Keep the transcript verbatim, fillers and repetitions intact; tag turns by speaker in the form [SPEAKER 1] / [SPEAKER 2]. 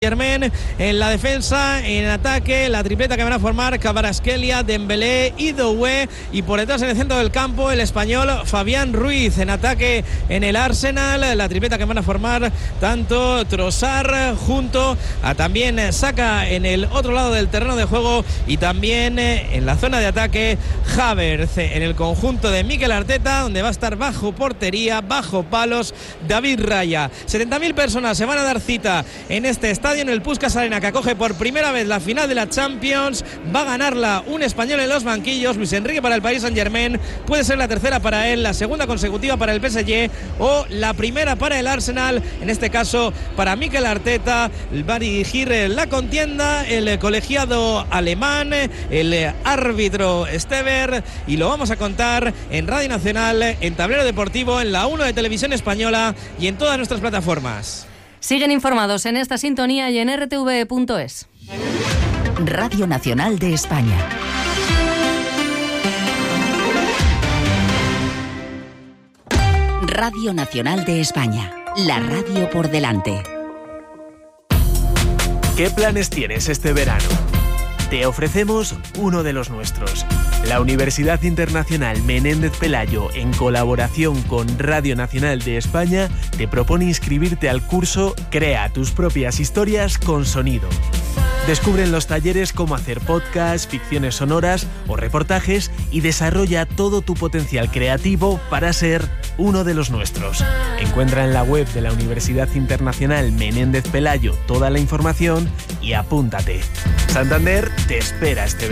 [SPEAKER 1] Saint-Germain. En la defensa, en ataque, la tripleta que van a formar Kvaratskhelia, Dembélé y Doué. Y por detrás, en el centro del campo, el español Fabián Ruiz. En ataque, en el Arsenal, la tripleta que van a formar tanto Trossard junto a también Saka en el otro lado del terreno de juego, y también en la zona de ataque Havertz. En el conjunto de Mikel Arteta, donde va a estar bajo portería, bajo palos, David Raya. setenta mil personas se van a dar cita en este estadio, en el Puskás Arena, que acoge por primera vez la final de la Champions. Va a ganarla un español en los banquillos, Luis Enrique, para el Paris Saint-Germain. Puede ser la tercera para él, la segunda consecutiva para el P S G o la primera para el Arsenal. En este caso, para Mikel Arteta, va a dirigir la contienda el colegiado alemán, el árbitro Stever, y lo vamos a contar en Radio Nacional, en Tablero Deportivo, en la uno de Televisión Española y en todas nuestras plataformas.
[SPEAKER 2] Siguen informados en esta sintonía y en r t v punto es.
[SPEAKER 3] Radio Nacional de España. Radio Nacional de España, la radio por delante.
[SPEAKER 4] ¿Qué planes tienes este verano? Te ofrecemos uno de los nuestros. La Universidad Internacional Menéndez Pelayo, en colaboración con Radio Nacional de España, te propone inscribirte al curso Crea tus propias historias con sonido. Descubre en los talleres cómo hacer podcasts, ficciones sonoras o reportajes y desarrolla todo tu potencial creativo para ser uno de los nuestros. Encuentra en la web de la Universidad Internacional Menéndez Pelayo toda la información y apúntate. Santander te espera este verano.